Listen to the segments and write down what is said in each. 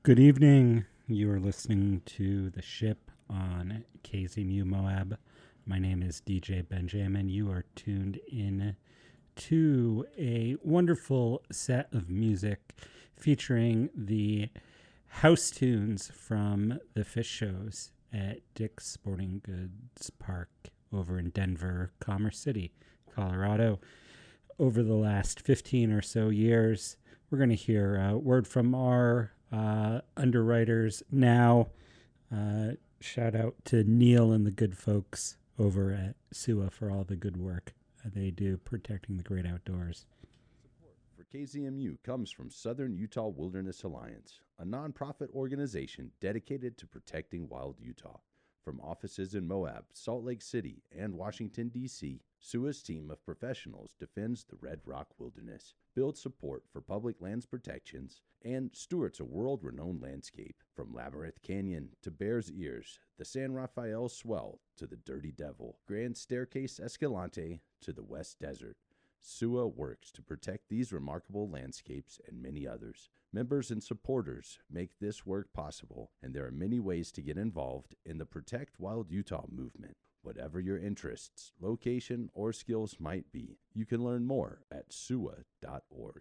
Good evening. You are listening to The Ship on KZMU Moab. My name is DJ Benjamin. You are tuned in to a wonderful set of music featuring the house tunes from the fish shows at Dick's Sporting Goods Park over in Denver, Commerce City, Colorado. Over the last 15 or so years, we're going to hear a word from our underwriters now. Shout out to Neil and the good folks over at SUA for all the good work they do protecting the great outdoors. Support for KZMU comes from Southern Utah Wilderness Alliance, a nonprofit organization dedicated to protecting wild Utah. From offices in Moab, Salt Lake City, and Washington, D.C., SUA's team of professionals defends the Red Rock Wilderness, builds support for public lands protections, and stewards a world-renowned landscape. From Labyrinth Canyon to Bears Ears, the San Rafael Swell to the Dirty Devil, Grand Staircase Escalante to the West Desert, SUA works to protect these remarkable landscapes and many others. Members and supporters make this work possible, and there are many ways to get involved in the Protect Wild Utah movement. Whatever your interests, location, or skills might be, you can learn more at SUA.org.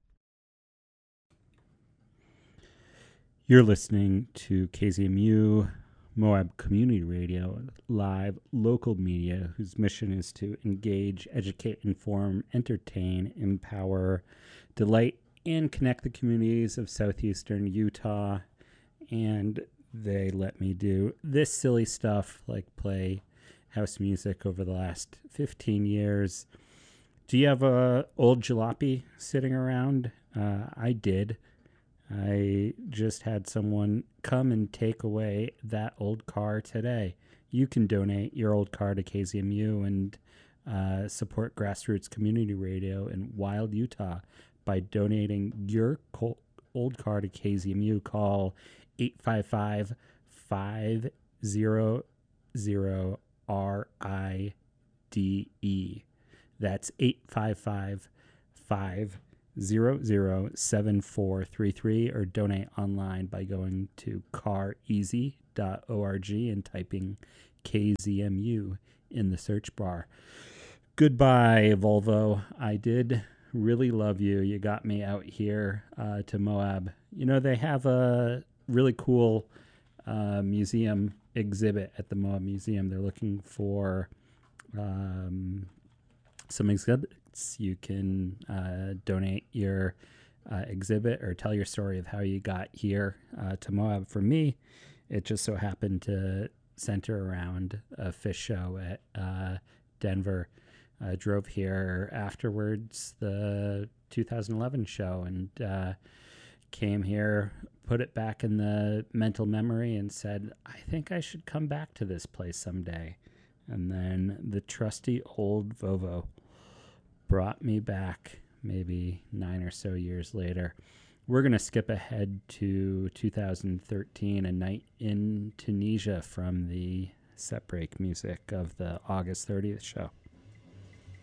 You're listening to KZMU Moab Community Radio, live local media whose mission is to engage, educate, inform, entertain, empower, delight, and connect the communities of southeastern Utah. And they let me do this silly stuff like play house music over the last 15 years. Do you have a old jalopy sitting around? I did. I just had someone come and take away that old car today. You can donate your old car to KZMU and support grassroots community radio in Wild Utah by donating your old car to KZMU. Call 855-500-RIDE. That's 855-500-7433, or donate online by going to careasy.org and typing KZMU in the search bar. Goodbye, Volvo. I did really love you. You got me out here to Moab. You know, they have a really cool museum exhibit at the Moab Museum. They're looking for some exhibits. You can donate your exhibit or tell your story of how you got here to Moab. For me, it just so happened to center around a fish show at Denver. I drove here afterwards, the 2011 show, and came here, put it back in the mental memory, and said, I think I should come back to this place someday. And then the trusty old Volvo brought me back maybe 9 or so years later. We're going to skip ahead to 2013, A Night in Tunisia, from the set break music of the August 30th show.